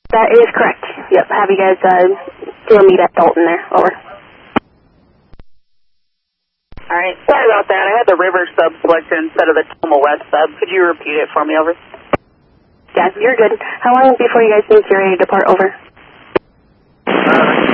That is correct. Yep, have you guys do a meet at Dalton there. Over. All right, sorry about that. I had the River sub selected instead of the Toma West sub. Could you repeat it for me, over? Yeah, you're good. How long before you guys think you're ready to depart? Over.